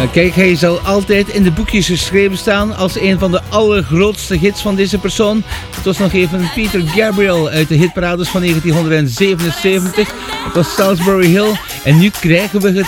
Kijk, hij zal altijd in de boekjes geschreven staan als een van de allergrootste hits van deze persoon. Het was nog even Peter Gabriel uit de hitparades van 1977. Het was Salisbury Hill. En nu krijgen we het